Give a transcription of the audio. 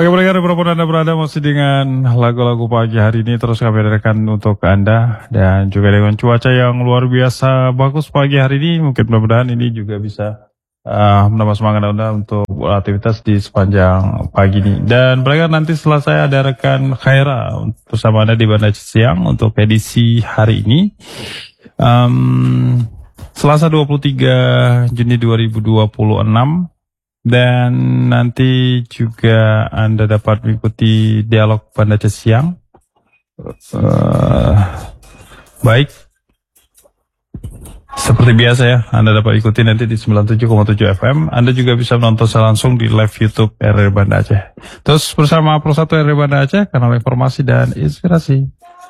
Oke pendengar, dimanapun Anda berada, masih dengan lagu-lagu pagi hari ini terus kami hadirkan untuk Anda. Dan juga dengan cuaca yang luar biasa bagus pagi hari ini, mungkin mudah-mudahan ini juga bisa menambah semangat Anda untuk beraktivitas di sepanjang pagi ini. Dan pendengar, nanti setelah saya ada rekan Khaira bersama Anda di Banda Siang untuk edisi hari ini. Selasa 23 Juni 2026. Dan nanti juga Anda dapat mengikuti dialog Banda Siang. Baik, seperti biasa ya, Anda dapat ikuti nanti di 97,7 FM. Anda juga bisa menonton secara langsung di live YouTube RRI Banda Aceh. Terus bersama Pro 1 RRI Banda Aceh, kanal informasi dan inspirasi.